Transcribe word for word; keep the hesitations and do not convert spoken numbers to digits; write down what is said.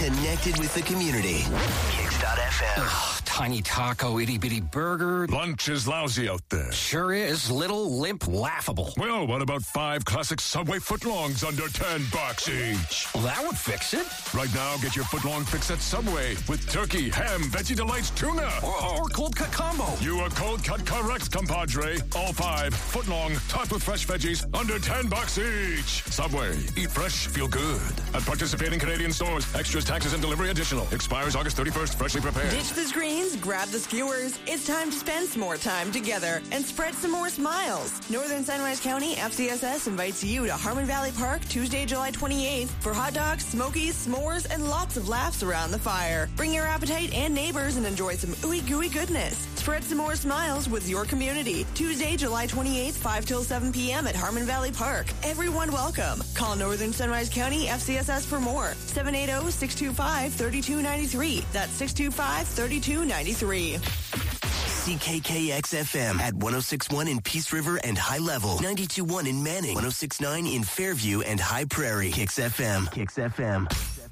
connected with the community. Kicks dot F M. Ugh, tiny taco, itty bitty burger. Lunch is lousy out there. Sure is. Little, limp, laughable. Well, what about five classic Subway footlongs under ten bucks each? Well, that would fix it. Right now, get your footlong fix at Subway with turkey, ham, veggie delights, tuna. Or, or cold cut combo. You are cold cut correct, compadre. All five footlong, topped with fresh veggies, under ten bucks each. Subway. Eat fresh, feel good. At participating Canadian stores. Extras, taxes, and delivery additional. Expires August thirty-first. Freshly prepared. Ditch the screens, grab the skewers. It's time to spend some more time together and spread some more smiles. Northern Sunrise County F C S S invites you to Harmon Valley Park Tuesday, July twenty-eighth for hot dogs, smokies, s'mores, and lots of laughs around the fire. Bring your appetite and neighbors and enjoy some ooey gooey goodness. Spread some more smiles with your community. Tuesday, July twenty-eighth, five till seven p.m. at Harmon Valley Park. Everyone welcome. Call Northern Sunrise County F C S S for more. seven eight zero, six two five, three two nine three. That's six two five, three two nine three. C K K X F M at one oh six point one in Peace River and High Level. ninety-two point one in Manning. one oh six point nine in Fairview and High Prairie. Kicks F M. Kicks F M.